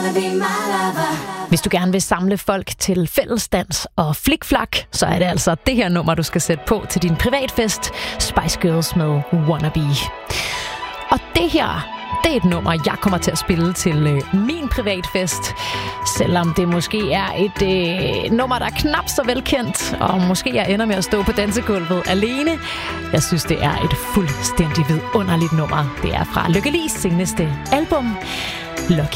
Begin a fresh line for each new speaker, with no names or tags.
Hvis du gerne vil samle folk til fællesdans og flikflak, så er det altså det her nummer, du skal sætte på til din privatfest. Spice Girls med Wannabe. Og det her, det er et nummer, jeg kommer til at spille til min privatfest. Selvom det måske er et nummer, der er knap så velkendt, og måske jeg ender med at stå på dansegulvet alene. Jeg synes, det er et fuldstændig vidunderligt nummer. Det er fra Lykke Li's seneste album, Lucky.